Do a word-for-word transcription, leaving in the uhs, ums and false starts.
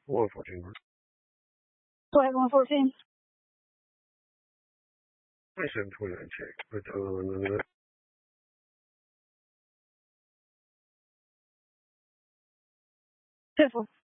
one fourteen. Flight one fourteen. twenty-seven twenty-nine check. But, uh, Pistol.